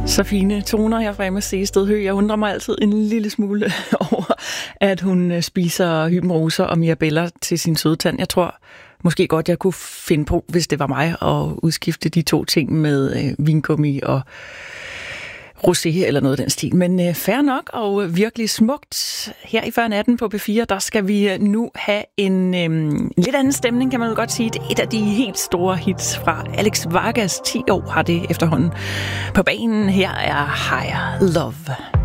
Så fine toner her fra Emma Sehested Høgh. Jeg undrer mig altid en lille smule over, at hun spiser hybenroser og mirabella til sin sødtand. Jeg tror måske godt, jeg kunne finde på, hvis det var mig, at udskifte de to ting med vingummi og rosé eller noget af den stil. Men fair nok og virkelig smukt. Her i Før Natten på P4, der skal vi nu have en lidt anden stemning, kan man jo godt sige. Det er et af de helt store hits fra Alex Vargas. 10 år har det efterhånden på banen. Her er Higher Love.